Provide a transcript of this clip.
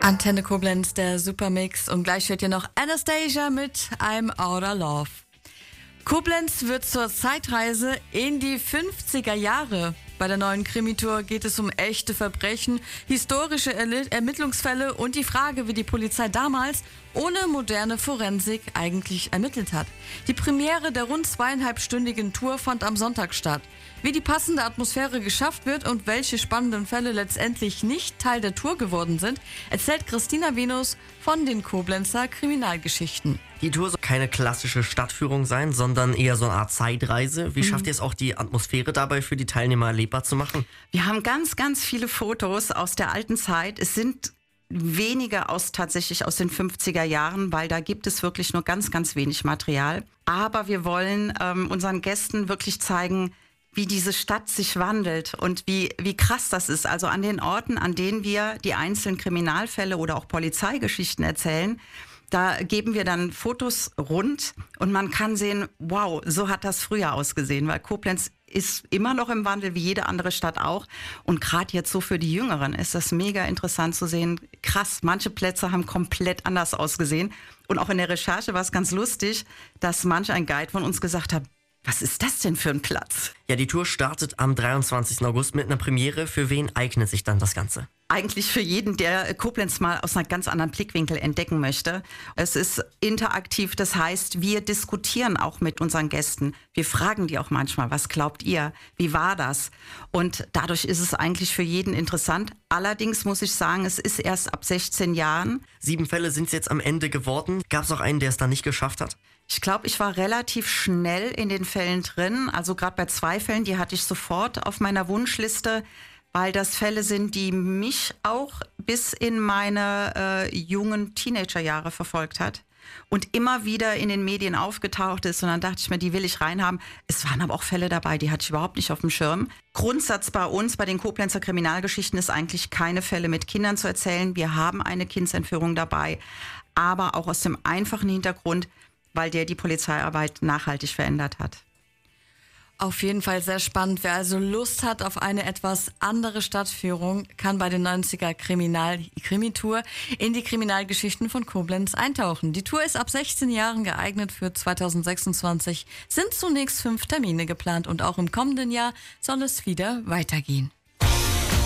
Antenne Koblenz, der Supermix. Und gleich hört ihr noch Anastasia mit I'm Outta Love. Koblenz wird zur Zeitreise in die 50er Jahre. Bei der neuen Krimi-Tour geht es um echte Verbrechen, historische Ermittlungsfälle und die Frage, wie die Polizei damals ohne moderne Forensik eigentlich ermittelt hat. Die Premiere der rund 2,5-stündigen Tour fand am Sonntag statt. Wie die passende Atmosphäre geschafft wird und welche spannenden Fälle letztendlich nicht Teil der Tour geworden sind, erzählt Christina Venus von den Koblenzer Kriminalgeschichten. Die Tour soll keine klassische Stadtführung sein, sondern eher so eine Art Zeitreise. Wie schafft ihr es auch, die Atmosphäre dabei für die Teilnehmer erlebbar zu machen? Wir haben ganz, ganz viele Fotos aus der alten Zeit. Es sind wenige tatsächlich aus den 50er Jahren, weil da gibt es wirklich nur ganz, ganz wenig Material. Aber wir wollen unseren Gästen wirklich zeigen, wie diese Stadt sich wandelt und wie krass das ist. Also an den Orten, an denen wir die einzelnen Kriminalfälle oder auch Polizeigeschichten erzählen, da geben wir dann Fotos rund und man kann sehen, wow, so hat das früher ausgesehen, weil Koblenz ist immer noch im Wandel, wie jede andere Stadt auch. Und gerade jetzt so für die Jüngeren ist das mega interessant zu sehen. Krass, manche Plätze haben komplett anders ausgesehen. Und auch in der Recherche war es ganz lustig, dass manch ein Guide von uns gesagt hat, was ist das denn für ein Platz? Ja, die Tour startet am 23. August mit einer Premiere. Für wen eignet sich dann das Ganze? Eigentlich für jeden, der Koblenz mal aus einem ganz anderen Blickwinkel entdecken möchte. Es ist interaktiv, das heißt, wir diskutieren auch mit unseren Gästen. Wir fragen die auch manchmal, was glaubt ihr? Wie war das? Und dadurch ist es eigentlich für jeden interessant. Allerdings muss ich sagen, es ist erst ab 16 Jahren. 7 Fälle sind es jetzt am Ende geworden. Gab es auch einen, der es dann nicht geschafft hat? Ich glaube, ich war relativ schnell in den Fällen drin. Also gerade bei 2 Fällen, die hatte ich sofort auf meiner Wunschliste, weil das Fälle sind, die mich auch bis in meine jungen Teenagerjahre verfolgt hat und immer wieder in den Medien aufgetaucht ist. Und dann dachte ich mir, die will ich reinhaben. Es waren aber auch Fälle dabei, die hatte ich überhaupt nicht auf dem Schirm. Grundsatz bei uns, bei den Koblenzer Kriminalgeschichten, ist eigentlich keine Fälle mit Kindern zu erzählen. Wir haben eine Kindsentführung dabei, aber auch aus dem einfachen Hintergrund, weil der die Polizeiarbeit nachhaltig verändert hat. Auf jeden Fall sehr spannend. Wer also Lust hat auf eine etwas andere Stadtführung, kann bei den 90er Krimi-Tour in die Kriminalgeschichten von Koblenz eintauchen. Die Tour ist ab 16 Jahren geeignet. Für 2026 sind zunächst 5 Termine geplant und auch im kommenden Jahr soll es wieder weitergehen.